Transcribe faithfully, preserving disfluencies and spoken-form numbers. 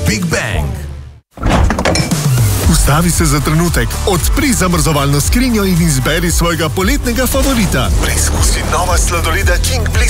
Big Bang. Ustavi se za trenutek, odpri zamrzovalno skrinjo in izberi svojega poletnega favorita. Preizkusi nova sladoleda King Bliss